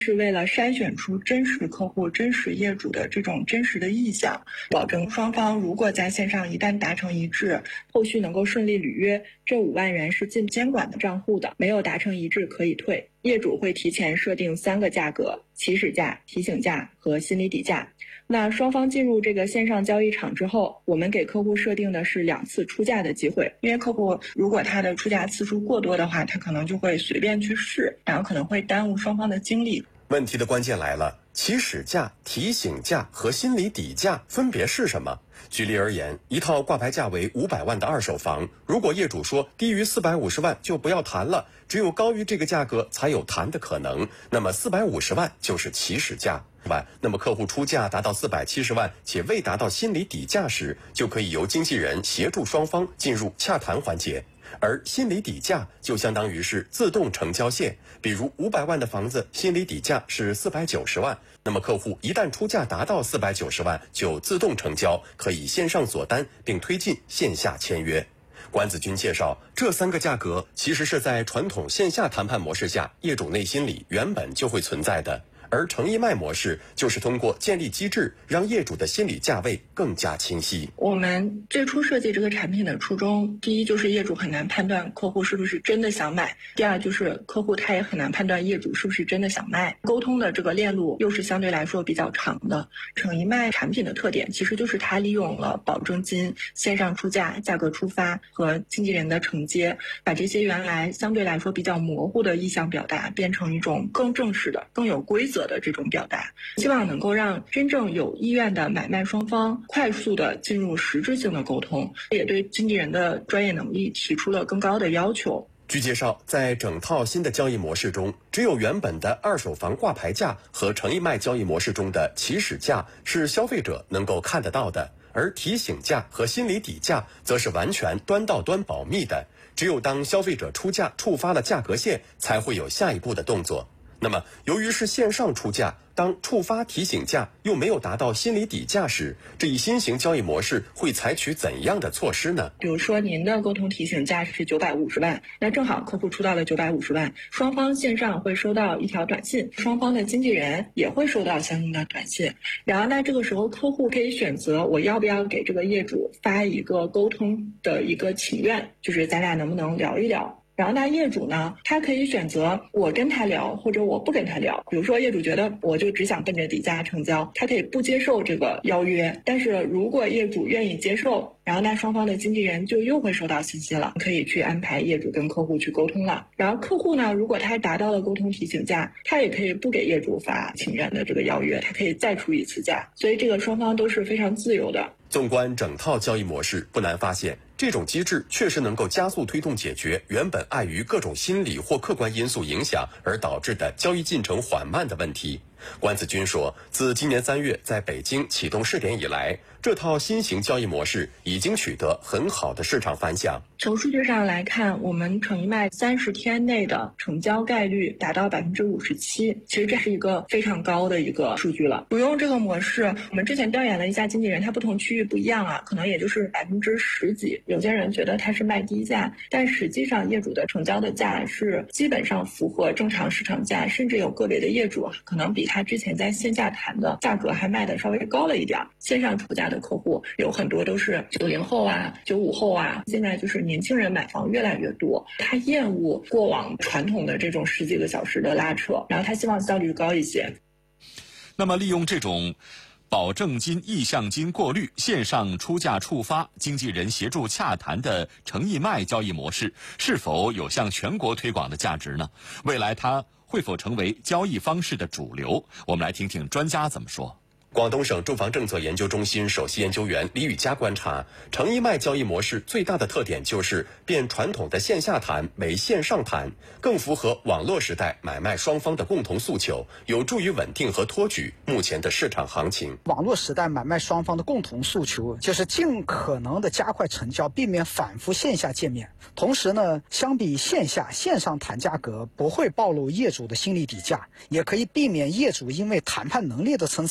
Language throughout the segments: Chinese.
是为了筛选出真实客户、真实业主的这种真实的意向，保证双方如果在线上一旦达成一致，后续能够顺利履约，这5万元是进监管的账户的，没有达成一致可以退。业主会提前设定3个价格：起始价、提醒价和心理底价。那双方进入这个线上交易场之后，我们给客户设定的是2次出价的机会，因为客户如果他的出价次数过多的话，他可能就会随便去试，然后可能会耽误双方的精力。 问题的关键来了，起始价、提醒价和心理底价分别是什么？举例而言，一套挂牌价为500万的二手房，如果业主说低于450万就不要谈了，只有高于这个价格才有谈的可能，那么450万就是起始价。那么客户出价达到470万且未达到心理底价时，就可以由经纪人协助双方进入洽谈环节。而心理底价就相当于是自动成交线，比如500万的房子心理底价是490万，那么客户一旦出价达到490万就自动成交，可以线上锁单并推进线下签约。关子君介绍，这3个价格其实是在传统线下谈判模式下业主内心里原本就会存在的，而诚意卖模式就是通过建立机制，让业主的心理价位更加清晰。 我们最初设计这个产品的初衷，第一就是业主很难判断客户是不是真的想买，第二就是客户他也很难判断业主是不是真的想卖。沟通的这个链路又是相对来说比较长的。诚意卖产品的特点其实就是它利用了保证金、线上出价、价格出发和经纪人的承接，把这些原来相对来说比较模糊的意向表达变成一种更正式的、更有规则的这种表达，希望能够让真正有意愿的买卖双方快速的进入实质性的沟通，也对经纪人的专业能力提出了更高的要求。 据介绍，在整套新的交易模式中，只有原本的二手房挂牌价和诚意卖交易模式中的起始价是消费者能够看得到的，而提醒价和心理底价则是完全端到端保密的，只有当消费者出价触发了价格线，才会有下一步的动作。那么由于是线上出价，当触发提醒价又没有达到心理底价时，这一新型交易模式会采取怎样的措施呢？ 比如说您的沟通提醒价是950万，那正好客户出到了950万，双方线上会收到一条短信，双方的经纪人也会收到相应的短信。然后那这个时候客户可以选择我要不要给这个业主发一个沟通的一个请愿，就是咱俩能不能聊一聊。然后那业主呢，他可以选择我跟他聊，或者我不跟他聊。比如说业主觉得我就只想奔着底价成交，他可以不接受这个邀约。但是如果业主愿意接受，然后那双方的经纪人就又会收到信息了，可以去安排业主跟客户去沟通了。然后客户呢，如果他达到了沟通提醒价，他也可以不给业主发请愿的这个邀约，他可以再出一次价。所以这个双方都是非常自由的。 纵观整套交易模式，不难发现，这种机制确实能够加速推动解决原本碍于各种心理或客观因素影响而导致的交易进程缓慢的问题。关子君说，自今年3月在北京启动试点以来，这套新型交易模式已经取得很好的市场反响。 从数据上来看，我们诚意卖30天内的成交概率达到57%，其实这是一个非常高的一个数据了。不用这个模式，我们之前调研了一下经纪人，他不同区域不一样啊，可能也就是10%几。有些人觉得他是卖低价，但实际上业主的成交的价是基本上符合正常市场价，甚至有个别的业主可能比他之前在线下谈的价格还卖的稍微高了一点。线上出价的客户有很多都是90后啊、95后啊，现在就是年轻人买房越来越多，他厌恶过往传统的这种10几个小时的拉扯，然后他希望效率高一些。 那么利用这种保证金、意向金过滤、线上出价触发、经纪人协助洽谈的诚意卖交易模式，是否有向全国推广的价值呢？未来它会否成为交易方式的主流？我们来听听专家怎么说。 广东省住房政策研究中心首席研究员李宇佳观察，诚意卖交易模式最大的特点就是变传统的线下谈为线上谈，更符合网络时代买卖双方的共同诉求，有助于稳定和托举目前的市场行情。 网络时代买卖双方的共同诉求就是尽可能的加快成交，避免反复线下见面。同时呢，相比线上谈价格不会暴露业主的心理底价，也可以避免业主因为谈判能力的参差不齐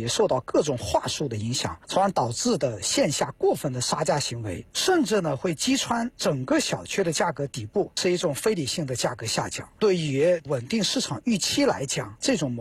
也受到各种话术的影响，从而导致的线下过分的杀价行为，甚至呢会击穿整个小区的价格底部，是一种非理性的价格下降。对于稳定市场预期来讲，这种